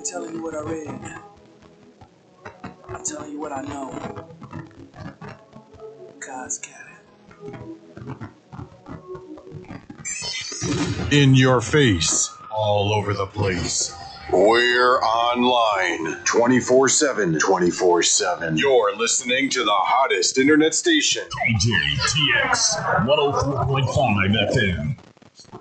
telling you what I read. I'm telling you what I know. God's got it. In your face, all over the place. We're online 24/7. 24/7. You're listening to the hottest internet station. DJTX 104.5 FM.